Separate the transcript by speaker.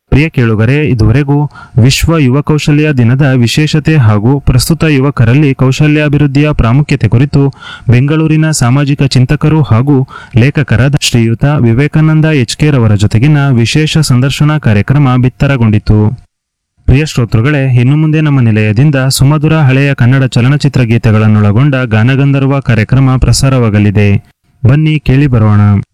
Speaker 1: ಪ್ರಿಯ ಕೇಳುಗರೆ, ಇದುವರೆಗೂ ವಿಶ್ವ ಯುವ ಕೌಶಲ್ಯ ದಿನದ ವಿಶೇಷತೆ ಹಾಗೂ ಪ್ರಸ್ತುತ ಯುವಕರಲ್ಲಿ ಕೌಶಲ್ಯಾಭಿವೃದ್ಧಿಯ ಪ್ರಾಮುಖ್ಯತೆ ಕುರಿತು ಬೆಂಗಳೂರಿನ ಸಾಮಾಜಿಕ ಚಿಂತಕರು ಹಾಗೂ ಲೇಖಕರಾದ ಶ್ರೀಯುತ ವಿವೇಕಾನಂದ HK ರವರ ಜೊತೆಗಿನ ವಿಶೇಷ ಸಂದರ್ಶನ ಕಾರ್ಯಕ್ರಮ ಬಿತ್ತರಗೊಂಡಿತು. ಪ್ರಿಯ ಶ್ರೋತೃಗಳೇ, ಇನ್ನು ಮುಂದೆ ನಮ್ಮ ನಿಲಯದಿಂದ ಸುಮಧುರ ಹಳೆಯ ಕನ್ನಡ ಚಲನಚಿತ್ರ ಗೀತೆಗಳನ್ನೊಳಗೊಂಡ ಗಾನಗಂಧರ್ವ ಕಾರ್ಯಕ್ರಮ ಪ್ರಸಾರವಾಗಲಿದೆ. ಬನ್ನಿ ಕೇಳಿ ಬರೋಣ.